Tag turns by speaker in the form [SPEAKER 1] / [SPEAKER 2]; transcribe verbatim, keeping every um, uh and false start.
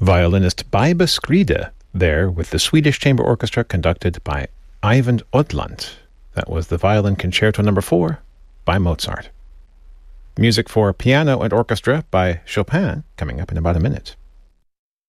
[SPEAKER 1] Violinist Baiba Skride there with the Swedish Chamber Orchestra conducted by Eyvind Odland. That was the Violin Concerto number four by Mozart. Music for piano and orchestra by Chopin coming up in about a minute.